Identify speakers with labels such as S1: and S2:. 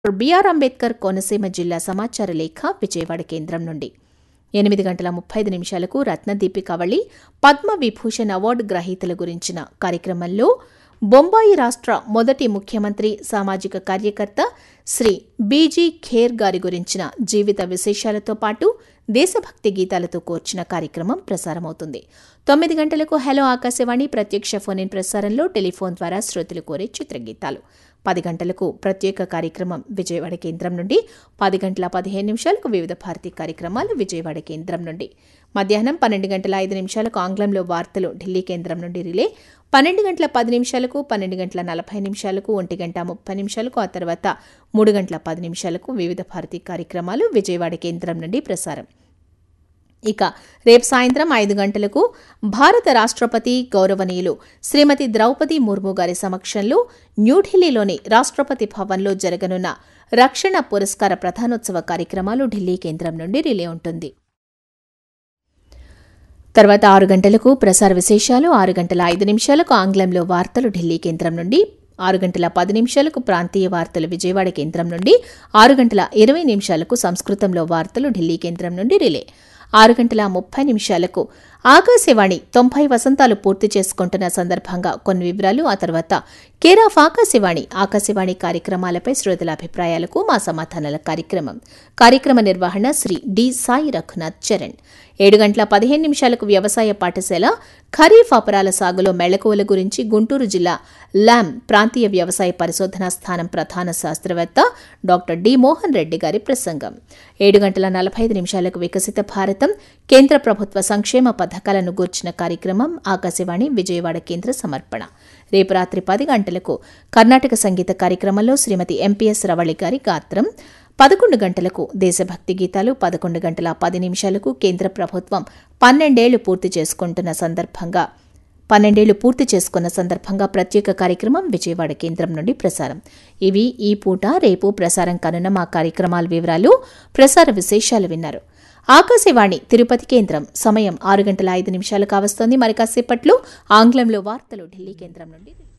S1: BR Ambedkar Konaseema జిల్లా సమాచార లేఖ విజయవాడ కేంద్రం నుండి 8:35 రత్నదీపికావళి పద్మవిభూషణ్ అవార్డు గ్రహీతల గురించిన కార్యక్రమంలో బొంబాయి రాష్ట్ర మొదటి ముఖ్యమంత్రి సామాజిక కార్యకర్త శ్రీ బీజీ ఖేర్ గారి గురించిన జీవిత విశేషాలతో పాటు దేశభక్తి గీతాలతో కోర్చిన కార్యక్రమం ప్రసారమవుతుంది. 9 గంటలకు హలో ఆకాశవాణి ప్రత్యక్ష ఫోన్ ఇన్ ప్రసారంలో టెలిఫోన్ ద్వారా శ్రోతలు కోరే చిత్రగీతాలు. 10 గంటలకు ప్రత్యేక కార్యక్రమం విజయవాడ కేంద్రం నుండి. 10:15 వివిధ భారతీ కార్యక్రమాలు విజయవాడ కేంద్రం నుండి. మధ్యాహ్నం 12:05 ఆంగ్లంలో వార్తలు ఢిల్లీ కేంద్రం నుండి రిలే. 12:10, 12:40, 1:30 ఆ తర్వాత 3:10 వివిధ భారతీ కార్యక్రమాలు విజయవాడ కేంద్రం నుండి ప్రసారం. ఇక రేపు సాయంత్రం 5 గంటలకు భారత రాష్ట్రపతి గౌరవనీయులు శ్రీమతి ద్రౌపది ముర్ము గారి సమక్షంలో న్యూఢిల్లీలోని రాష్ట్రపతి భవన్లో జరగనున్న రక్షణ పురస్కార ప్రధానోత్సవ కార్యక్రమాలు ఢిల్లీ కేంద్రం నుండి రిలే ఉంటుంది. తర్వాత 6 గంటలకు ప్రసార విశేషాలు, 6:05 ఆంగ్లంలో వార్తలు ఢిల్లీ కేంద్రం నుండి, 6:10 ప్రాంతీయ వార్తలు విజయవాడ కేంద్రం నుండి, 6:20 సంస్కృతంలో వార్తలు ఢిల్లీ కేంద్రం నుండి రిలే. 6:30 ఆకాశవాణి 90 వసంతాలు పూర్తి చేసుకుంటున్న సందర్భంగా కొన్ని వివరాలు, ఆ తర్వాత కేర్ ఆఫ్ ఆకాశవాణి కార్యక్రమాలపై శ్రోతల అభిప్రాయాలకు మా సమాధానాల కార్యక్రమ నిర్వహణ శ్రీ డి సాయి రఘునాథ్ చరణ్. 7:15 వ్యవసాయ పాఠశాల ఖరీఫ్ అపరాల సాగులో మెళకువల గురించి గుంటూరు జిల్లా ల్యామ్ ప్రాంతీయ వ్యవసాయ పరిశోధనా స్థానం ప్రధాన శాస్త్రవేత్త డాక్టర్ డి మోహన్ రెడ్డి గారి ప్రసంగం. 7:45 వికసిత భారతం కేంద్ర ప్రభుత్వ సంక్షేమ పథకాలను గూర్చిన కార్యక్రమం ఆకాశవాణి విజయవాడ కేంద్ర సమర్పణ. రేపు రాత్రి 10 గంటలకు కర్ణాటక సంగీత కార్యక్రమంలో శ్రీమతి ఎంపీఎస్ రవళి గారి గాత్రం. 11 గంటలకు దేశభక్తి గీతాలు. 11:10 కేంద్ర ప్రభుత్వం 12 ఏళ్లు పూర్తి చేసుకున్న సందర్భంగా ప్రత్యేక కార్యక్రమం విజయవాడ కేంద్రం నుండి ప్రసారం. ఇవి ఈ పూట రేపు ప్రసారం కానున్న మా కార్యక్రమాల వివరాలు, ప్రసార విశేషాలు విన్నారు. ఆకాశవాణి తిరుపతి కేంద్రం సమయం 6:05 కావస్తోంది. మరి కాసేపట్లో ఆంగ్లంలో వార్తలు ఢిల్లీ కేంద్రం నుండి.